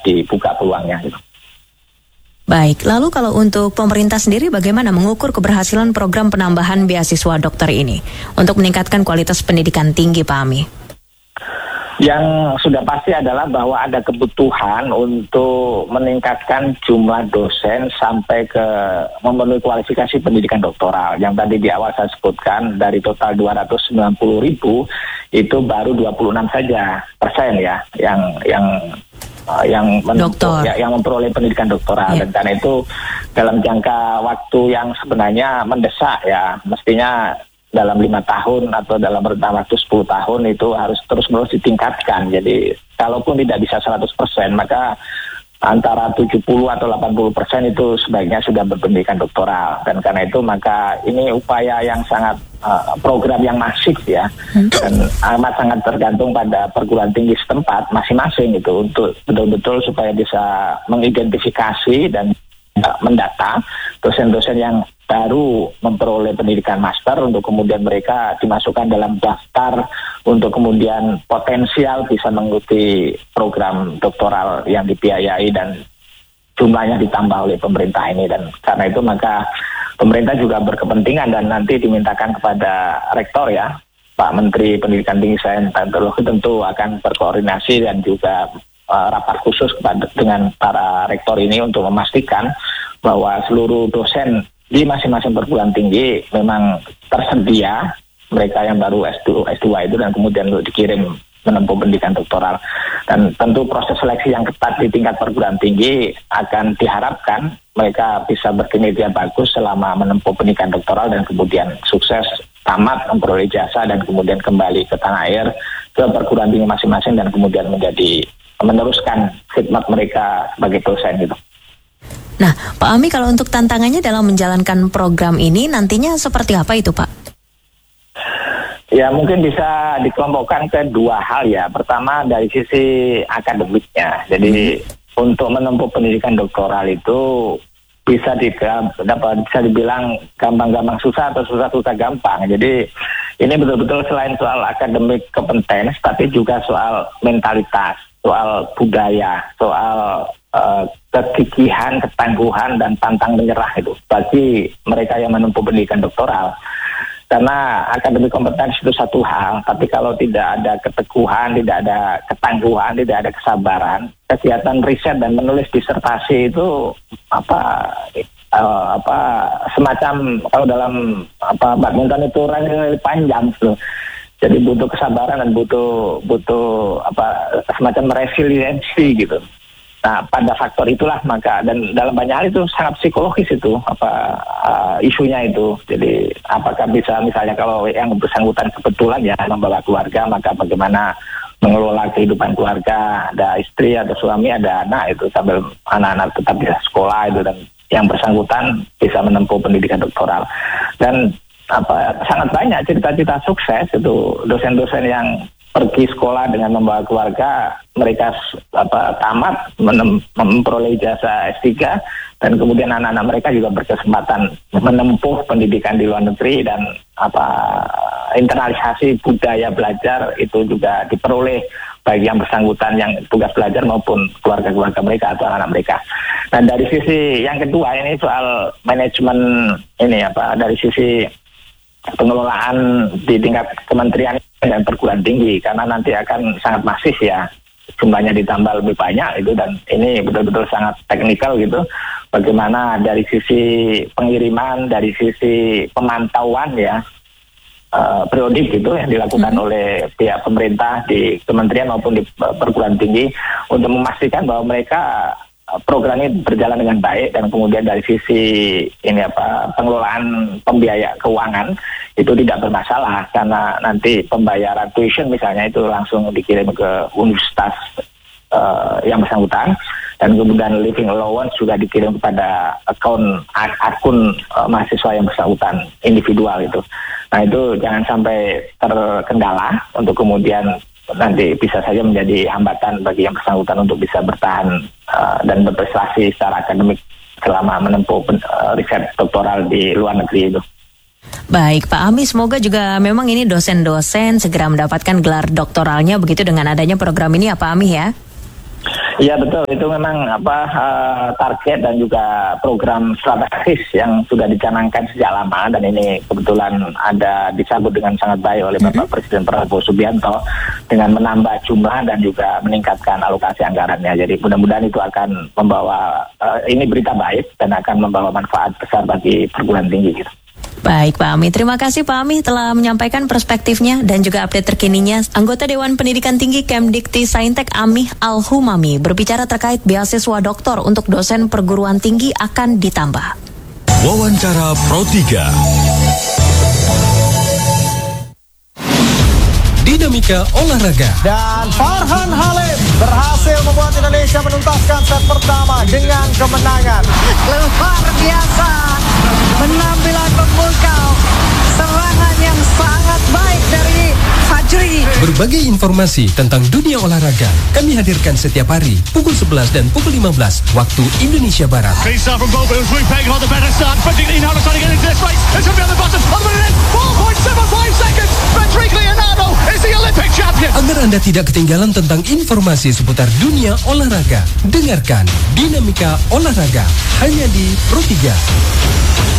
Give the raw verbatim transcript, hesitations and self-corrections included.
dibuka peluangnya gitu. Baik, lalu kalau untuk pemerintah sendiri bagaimana mengukur keberhasilan program penambahan beasiswa dokter ini untuk meningkatkan kualitas pendidikan tinggi, Pak Ami? Yang sudah pasti adalah bahwa ada kebutuhan untuk meningkatkan jumlah dosen sampai ke memenuhi kualifikasi pendidikan doktoral. Yang tadi di awal saya sebutkan, dari total dua ratus sembilan puluh ribu, itu baru dua puluh enam saja persen ya, yang yang Uh, yang, Doktor. ya, yang memperoleh pendidikan doktoral, yeah. Dan karena itu dalam jangka waktu yang sebenarnya mendesak ya, mestinya dalam lima tahun atau dalam rentang waktu sepuluh tahun itu harus terus-menerus ditingkatkan. Jadi kalaupun tidak bisa seratus persen, maka antara tujuh puluh atau delapan puluh persen itu sebaiknya sudah berpendidikan doktoral. Dan karena itu maka ini upaya yang sangat uh, program yang masif ya, hmm. dan amat sangat tergantung pada perguruan tinggi setempat masing-masing itu untuk betul-betul supaya bisa mengidentifikasi dan uh, mendata dosen-dosen yang baru memperoleh pendidikan master untuk kemudian mereka dimasukkan dalam daftar untuk kemudian potensial bisa mengikuti program doktoral yang dibiayai dan jumlahnya ditambah oleh pemerintah ini. Dan karena itu maka pemerintah juga berkepentingan dan nanti dimintakan kepada rektor ya, Pak Menteri Pendidikan Tinggi Sains dan Teknologi tentu akan berkoordinasi dan juga uh, rapat khusus kepada dengan para rektor ini untuk memastikan bahwa seluruh dosen di masing-masing perguruan tinggi memang tersedia mereka yang baru S dua, S dua itu dan kemudian dikirim menempuh pendidikan doktoral. Dan tentu proses seleksi yang ketat di tingkat perguruan tinggi akan diharapkan mereka bisa berkinerja bagus selama menempuh pendidikan doktoral dan kemudian sukses tamat memperoleh jasa dan kemudian kembali ke tanah air ke perguruan tinggi masing-masing dan kemudian menjadi meneruskan khidmat mereka sebagai dosen gitu. Nah, Pak Ami, kalau untuk tantangannya dalam menjalankan program ini nantinya seperti apa itu, Pak? Ya, mungkin bisa dikelompokkan ke dua hal ya. Pertama dari sisi akademiknya. Jadi hmm. untuk menempuh pendidikan doktoral itu bisa di, dapat bisa dibilang gampang-gampang susah atau susah-susah gampang. Jadi ini betul-betul selain soal akademik kompetens, tapi juga soal mentalitas, soal budaya, soal Uh, kegigihan, ketangguhan, dan pantang menyerah itu bagi mereka yang menempuh pendidikan doktoral. Karena akademik kompetensi itu satu hal, tapi kalau tidak ada keteguhan, tidak ada ketangguhan, tidak ada kesabaran, kegiatan riset dan menulis disertasi itu apa uh, apa semacam kalau dalam apa badminton itu rally panjang tuh. Jadi butuh kesabaran dan butuh butuh apa semacam resiliensi gitu. Nah, pada faktor itulah maka dan dalam banyak hal itu sangat psikologis itu apa uh, isunya itu. Jadi apakah bisa misalnya kalau yang bersangkutan kebetulan ya membawa keluarga, maka bagaimana mengelola kehidupan keluarga, ada istri, ada suami, ada anak itu sambil anak-anak tetap bisa sekolah itu dan yang bersangkutan bisa menempuh pendidikan doktoral. Dan apa sangat banyak cerita-cerita sukses itu dosen-dosen yang pergi sekolah dengan membawa keluarga, mereka apa tamat menem, memperoleh ijazah S tiga dan kemudian anak-anak mereka juga berkesempatan menempuh pendidikan di luar negeri dan apa internalisasi budaya belajar itu juga diperoleh baik yang bersangkutan yang tugas belajar maupun keluarga-keluarga mereka atau anak-anak mereka. Dan dari sisi yang kedua ini soal manajemen ini apa dari sisi pengelolaan di tingkat kementerian dan perguruan tinggi karena nanti akan sangat masif ya jumlahnya ditambah lebih banyak itu dan ini betul-betul sangat teknikal gitu bagaimana dari sisi pengiriman dari sisi pemantauan ya uh, periodik gitu yang dilakukan hmm. oleh pihak pemerintah di kementerian maupun di perguruan tinggi untuk memastikan bahwa mereka program ini berjalan dengan baik dan kemudian dari sisi ini apa pengelolaan pembiaya keuangan itu tidak bermasalah karena nanti pembayaran tuition misalnya itu langsung dikirim ke universitas uh, yang bersangkutan dan kemudian living allowance juga dikirim kepada akun akun uh, mahasiswa yang bersangkutan individual itu. Nah itu jangan sampai terkendala untuk kemudian nanti bisa saja menjadi hambatan bagi yang bersangkutan untuk bisa bertahan uh, dan berprestasi secara akademik selama menempuh uh, riset doktoral di luar negeri itu. Baik, Pak Ami, semoga juga memang ini dosen-dosen segera mendapatkan gelar doktoralnya begitu dengan adanya program ini ya Pak Ami ya. Iya betul, itu memang apa uh, target dan juga program strategis yang sudah dicanangkan sejak lama, dan ini kebetulan ada disambut dengan sangat baik oleh Bapak mm-hmm. Presiden Prabowo Subianto dengan menambah jumlah dan juga meningkatkan alokasi anggarannya. Jadi mudah-mudahan itu akan membawa uh, ini berita baik dan akan membawa manfaat besar bagi perguruan tinggi gitu. Baik Pak Ami, terima kasih Pak Ami telah menyampaikan perspektifnya dan juga update terkininya. Anggota Dewan Pendidikan Tinggi Kemdikti Saintek Amih Al-Humami berbicara terkait beasiswa doktor untuk dosen perguruan tinggi akan ditambah. Wawancara Pro tiga. Dinamika olahraga. Dan Farhan Halim berhasil membuat Indonesia menuntaskan set pertama dengan kemenangan. Luar biasa, penampilan memukau, serangan yang sangat baik dari Fajri. Berbagai informasi tentang dunia olahraga kami hadirkan setiap hari pukul sebelas dan pukul lima belas waktu Indonesia Barat. Agar Anda tidak ketinggalan tentang informasi seputar dunia olahraga, dengarkan Dinamika Olahraga hanya di Pro tiga.